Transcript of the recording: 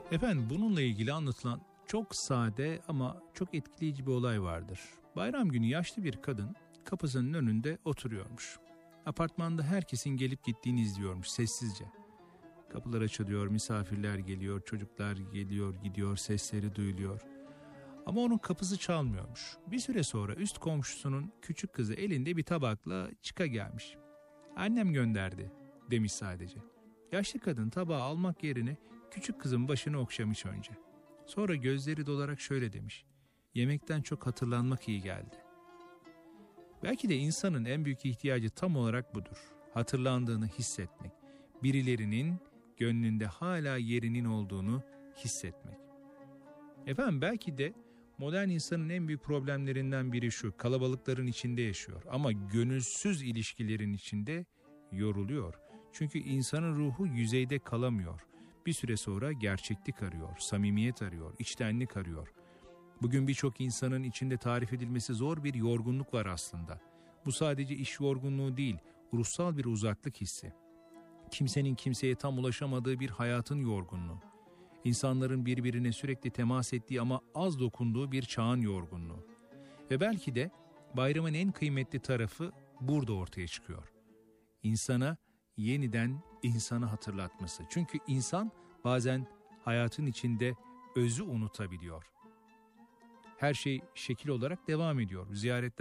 Efendim, bununla ilgili anlatılan çok sade ama çok etkileyici bir olay vardır. Bayram günü yaşlı bir kadın kapısının önünde oturuyormuş. Apartmanda herkesin gelip gittiğini izliyormuş sessizce. Kapılar açılıyor, misafirler geliyor, çocuklar geliyor, gidiyor, sesleri duyuluyor. Ama onun kapısı çalmıyormuş. Bir süre sonra üst komşusunun küçük kızı elinde bir tabakla çıka gelmiş. "Annem gönderdi," demiş sadece. Yaşlı kadın tabağı almak yerine küçük kızın başını okşamış önce. Sonra gözleri dolarak şöyle demiş: "Yemekten çok hatırlanmak iyi geldi." Belki de insanın en büyük ihtiyacı tam olarak budur. Hatırlandığını hissetmek. Birilerinin gönlünde hala yerinin olduğunu hissetmek. Efendim, belki de modern insanın en büyük problemlerinden biri şu: kalabalıkların içinde yaşıyor ama gönülsüz ilişkilerin içinde yoruluyor. Çünkü insanın ruhu yüzeyde kalamıyor. Bir süre sonra gerçeklik arıyor, samimiyet arıyor, içtenlik arıyor. Bugün birçok insanın içinde tarif edilmesi zor bir yorgunluk var aslında. Bu sadece iş yorgunluğu değil, ruhsal bir uzaklık hissi. Kimsenin kimseye tam ulaşamadığı bir hayatın yorgunluğu. İnsanların birbirine sürekli temas ettiği ama az dokunduğu bir çağın yorgunluğu. Ve belki de bayramın en kıymetli tarafı burada ortaya çıkıyor. İnsana yeniden insanı hatırlatması. Çünkü insan bazen hayatın içinde özü unutabiliyor. Her şey şekil olarak devam ediyor. Ziyaretler